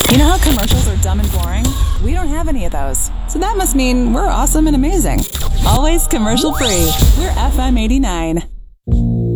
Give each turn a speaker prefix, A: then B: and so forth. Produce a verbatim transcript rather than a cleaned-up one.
A: You know how commercials are dumb and boring? We don't have any of those. So that must mean we're awesome and amazing. Always commercial free. We're F M eighty-nine.